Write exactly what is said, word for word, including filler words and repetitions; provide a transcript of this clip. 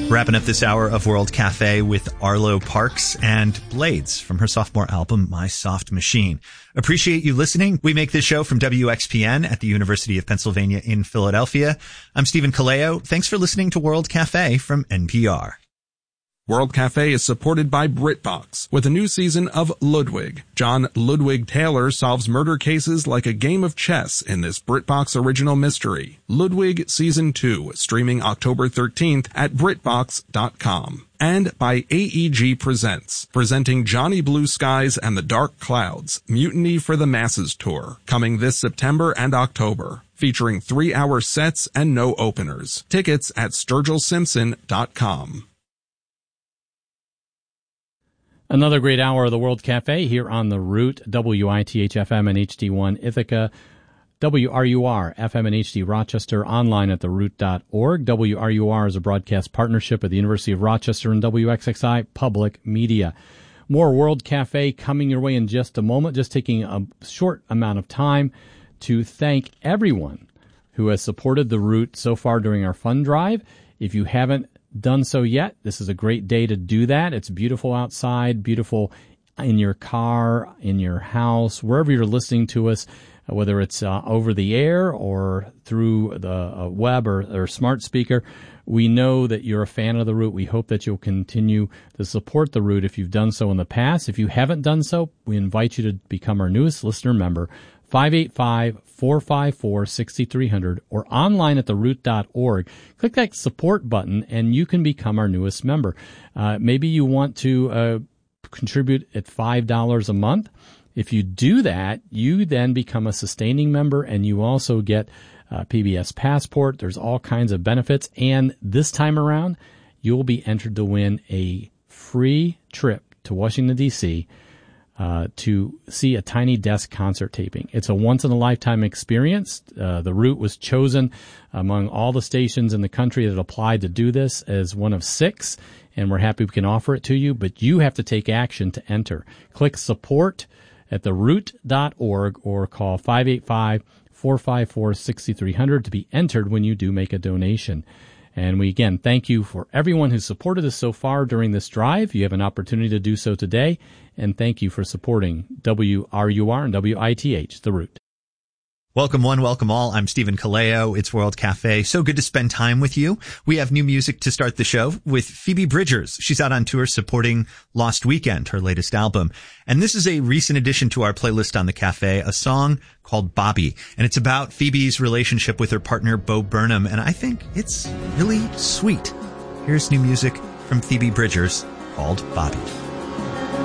Wrapping up this hour of World Cafe with Arlo Parks and Blades from her sophomore album, My Soft Machine. Appreciate you listening. We make this show from W X P N at the University of Pennsylvania in Philadelphia. I'm Stephen Kaleo. Thanks for listening to World Cafe from N P R. World Cafe is supported by BritBox with a new season of Ludwig. John Ludwig Taylor solves murder cases like a game of chess in this BritBox original mystery. Ludwig Season two, streaming October thirteenth at Britbox dot com. And by A E G Presents, presenting Johnny Blue Skies and the Dark Clouds, Mutiny for the Masses Tour, coming this September and October, featuring three-hour sets and no openers. Tickets at Sturgill Simpson dot com. Another great hour of the World Cafe here on The Root, W I T H F M and H D one Ithaca, W R U R F M and H D Rochester, online at the root dot org. W R U R is a broadcast partnership with the University of Rochester and W X X I Public Media. More World Cafe coming your way in just a moment. Just taking a short amount of time to thank everyone who has supported The Root so far during our fund drive. If you haven't done so yet, this is a great day to do that. It's beautiful outside, beautiful in your car, in your house, wherever you're listening to us, whether it's uh, over the air or through the uh, web or, or smart speaker. We know that you're a fan of The Root. We hope that you'll continue to support The Root if you've done so in the past. If you haven't done so, we invite you to become our newest listener member, five eight five, four five four, six three zero zero, or online at the root dot org. Click that support button, and you can become our newest member. Uh, maybe you want to uh, contribute at five dollars a month. If you do that, you then become a sustaining member, and you also get uh, P B S Passport. There's all kinds of benefits, and this time around, you'll be entered to win a free trip to Washington, D C, Uh, to see a Tiny Desk concert taping. It's a once-in-a-lifetime experience. Uh, the Root was chosen among all the stations in the country that applied to do this as one of six, and we're happy we can offer it to you, but you have to take action to enter. Click support at the root dot org or call five eight five, four five four, six three zero zero to be entered when you do make a donation. And we, again, thank you for everyone who's supported us so far during this drive. You have an opportunity to do so today. And thank you for supporting W R U R and W I T H, The Root. Welcome one, welcome all. I'm Stephen Kaleo. It's World Cafe. So good to spend time with you. We have new music to start the show with Phoebe Bridgers. She's out on tour supporting Lost Weekend, her latest album. And this is a recent addition to our playlist on the cafe, a song called Bobby. And it's about Phoebe's relationship with her partner, Bo Burnham. And I think it's really sweet. Here's new music from Phoebe Bridgers called Bobby.